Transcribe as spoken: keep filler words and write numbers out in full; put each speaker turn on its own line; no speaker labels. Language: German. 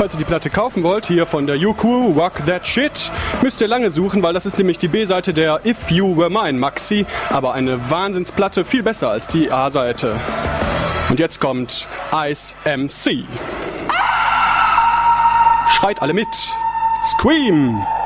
falls ihr die Platte kaufen wollt, hier von der U Q, Rock That Shit, müsst ihr lange suchen, weil das ist nämlich die B-Seite der If You Were Mine Maxi, aber eine Wahnsinnsplatte, viel besser als die A-Seite. Und jetzt kommt Ice M C. Schreit alle mit. Scream!